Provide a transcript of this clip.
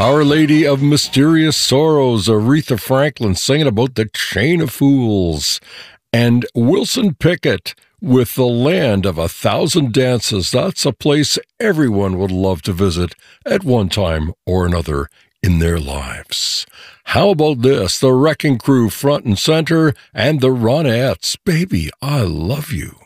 Our Lady of Mysterious Sorrows, Aretha Franklin singing about the Chain of Fools, and Wilson Pickett with The Land of a Thousand Dances. That's a place everyone would love to visit at one time or another in their lives. How about this? The Wrecking Crew front and center, and the Ronettes, Baby, I Love You.